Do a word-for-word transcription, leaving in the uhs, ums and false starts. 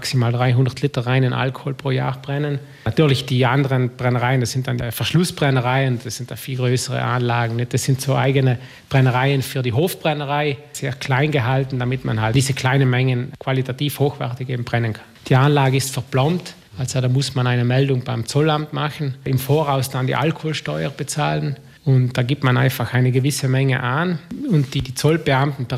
maximal dreihundert Liter reinen Alkohol pro Jahr brennen. Natürlich die anderen Brennereien, das sind dann Verschlussbrennereien, das sind da viel größere Anlagen. Das sind so eigene Brennereien für die Hofbrennerei, sehr klein gehalten, damit man halt diese kleinen Mengen qualitativ hochwertig eben brennen kann. Die Anlage ist verplombt, also da muss man eine Meldung beim Zollamt machen, im Voraus dann die Alkoholsteuer bezahlen und da gibt man einfach eine gewisse Menge an und die, die Zollbeamten